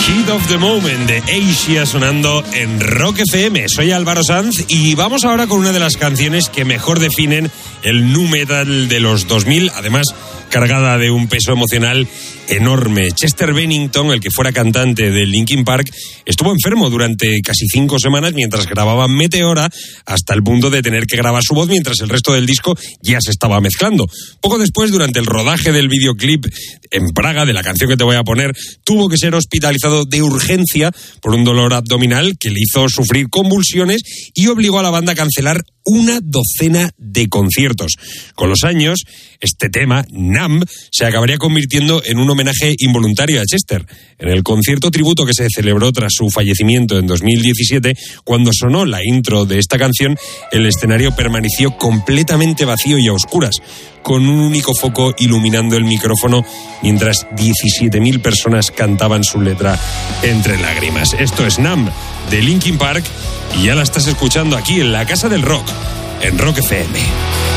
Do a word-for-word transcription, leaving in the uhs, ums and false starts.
Heat of the Moment de Asia sonando en Rock F M. Soy Álvaro Sanz y vamos ahora con una de las canciones que mejor definen el nu metal de los dos mil, además cargada de un peso emocional enorme. Chester Bennington, el que fuera cantante de Linkin Park, estuvo enfermo durante casi cinco semanas mientras grababa Meteora, hasta el punto de tener que grabar su voz mientras el resto del disco ya se estaba mezclando. Poco después, durante el rodaje del videoclip en Praga, de la canción que te voy a poner, tuvo que ser hospitalizado de urgencia por un dolor abdominal que le hizo sufrir convulsiones y obligó a la banda a cancelar una docena de conciertos. Con los años, este tema, Numb, se acabaría convirtiendo en un homenaje involuntario a Chester. En el concierto tributo que se celebró tras su fallecimiento en dos mil diecisiete, cuando sonó la intro de esta canción, el escenario permaneció completamente vacío y a oscuras, con un único foco iluminando el micrófono mientras diecisiete mil personas cantaban su letra entre lágrimas. Esto es Numb, de Linkin Park, y ya la estás escuchando aquí en la Casa del Rock, en Rock F M.